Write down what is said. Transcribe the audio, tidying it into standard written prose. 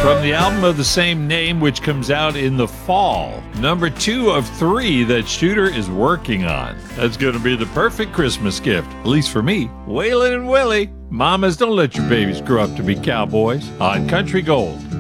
from the album of the same name, which comes out in the fall. Number 2 of 3 that Shooter is working on. That's going to be the perfect Christmas gift, at least for me. Waylon and Willie, mamas, don't let your babies grow up to be cowboys on Country Gold.